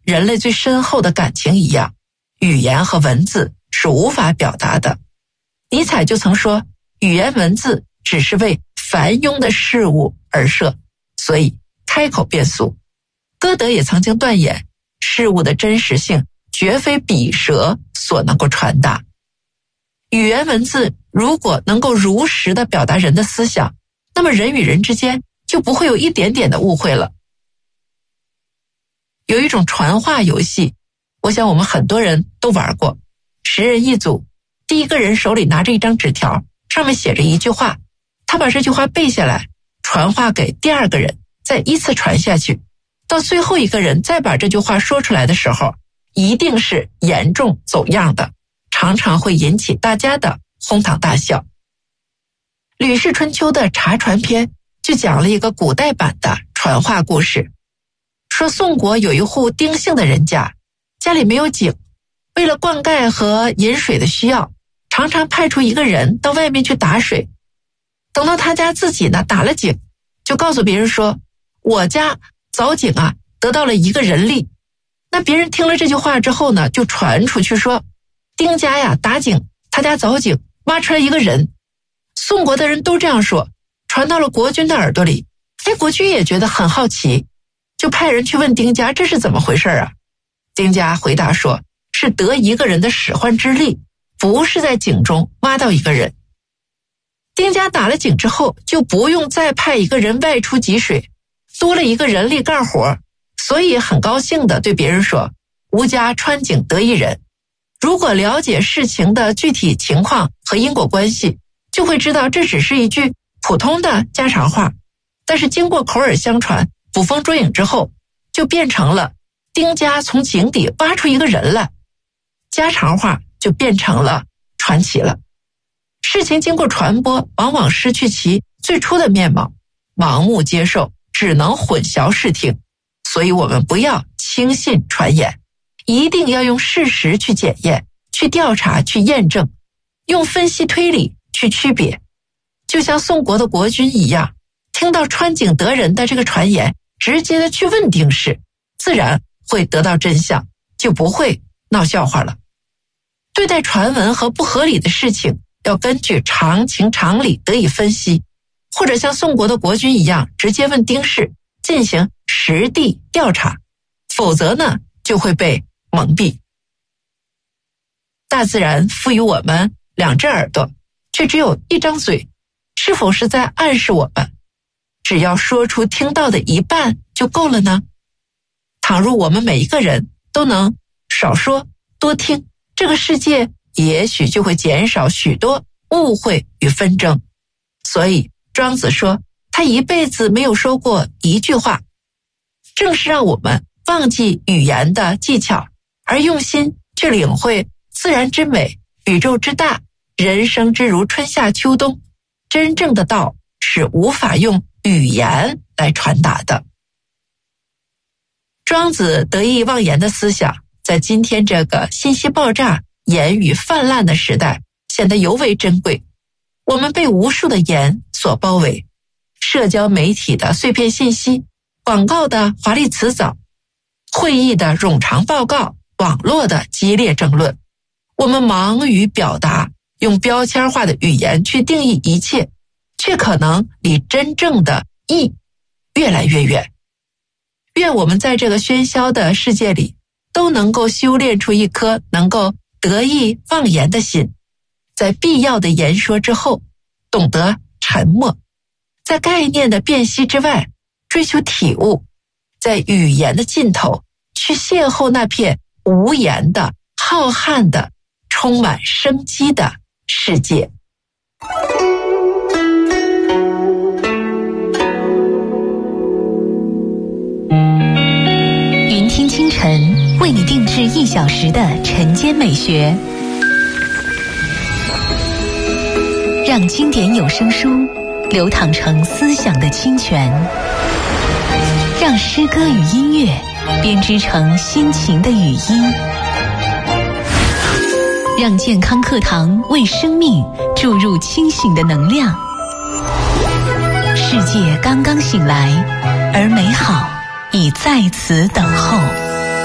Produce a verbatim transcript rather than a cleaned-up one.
人类最深厚的感情一样，语言和文字是无法表达的。尼采就曾说，语言文字只是为繁庸的事物而设，所以开口便俗。歌德也曾经断言，事物的真实性绝非笔舌所能够传达。语言文字如果能够如实地表达人的思想，那么人与人之间就不会有一点点的误会了。有一种传话游戏，我想我们很多人都玩过。十人一组，第一个人手里拿着一张纸条，上面写着一句话，他把这句话背下来，传话给第二个人，再依次传下去。到最后一个人再把这句话说出来的时候，一定是严重走样的，常常会引起大家的哄堂大笑。吕氏春秋的茶传篇就讲了一个古代版的传话故事，说宋国有一户丁姓的人家，家里没有井，为了灌溉和饮水的需要，常常派出一个人到外面去打水。等到他家自己呢打了井，就告诉别人说，我家凿井啊得到了一个人力。那别人听了这句话之后呢，就传出去说，丁家呀打井，他家凿井，挖出来一个人。宋国的人都这样说，传到了国君的耳朵里。哎，国君也觉得很好奇，就派人去问丁家，这是怎么回事啊？丁家回答说，是得一个人的使唤之力，不是在井中挖到一个人。丁家打了井之后，就不用再派一个人外出汲水，多了一个人力干活，所以很高兴地对别人说，吾家穿井得一人。如果了解事情的具体情况和因果关系，就会知道这只是一句普通的家常话，但是经过口耳相传，捕风捉影之后，就变成了丁家从井底挖出一个人来，家常话就变成了传奇了。事情经过传播，往往失去其最初的面貌，盲目接受只能混淆视听。所以我们不要轻信传言，一定要用事实去检验，去调查，去验证，用分析推理去区别。就像宋国的国君一样，听到穿井得人的这个传言，直接的去问丁氏，自然会得到真相，就不会闹笑话了。对待传闻和不合理的事情，要根据常情常理得以分析，或者像宋国的国君一样，直接问丁氏，进行实地调查，否则呢，就会被蒙蔽。大自然赋予我们两只耳朵，却只有一张嘴，是否是在暗示我们，只要说出听到的一半就够了呢？倘若我们每一个人都能少说多听，这个世界也许就会减少许多误会与纷争。所以庄子说，他一辈子没有说过一句话，正是让我们忘记语言的技巧，而用心去领会自然之美，宇宙之大，人生之如春夏秋冬。真正的道是无法用语言来传达的。庄子得意忘言的思想，在今天这个信息爆炸、言语泛滥的时代，显得尤为珍贵。我们被无数的言所包围，社交媒体的碎片信息，广告的华丽辞藻，会议的冗长报告，网络的激烈争论。我们忙于表达，用标签化的语言去定义一切，却可能离真正的义越来越远。愿我们在这个喧嚣的世界里，都能够修炼出一颗能够得意忘言的心，在必要的言说之后，懂得沉默，在概念的辨析之外，追求体悟，在语言的尽头，去邂逅那片无言的、浩瀚的、充满生机的世界。 云听清晨为你定制一小时的晨间美学，让经典有声书流淌成思想的清泉，让诗歌与音乐编织成心情的语音，让健康课堂为生命注入清醒的能量。世界刚刚醒来，而美好已在此等候。